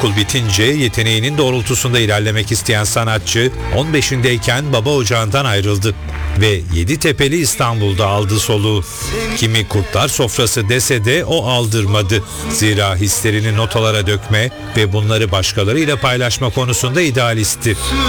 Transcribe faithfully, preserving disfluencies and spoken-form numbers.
Okul bitince yeteneğinin doğrultusunda ilerlemek isteyen sanatçı on beşindeyken baba ocağından ayrıldı ve Yeditepe'li İstanbul'da aldı soluğu. Kimi kurtlar sofrası dese de o aldırmadı. Zira hislerini notalara dökme ve bunları başkalarıyla paylaşma konusunda idealistti.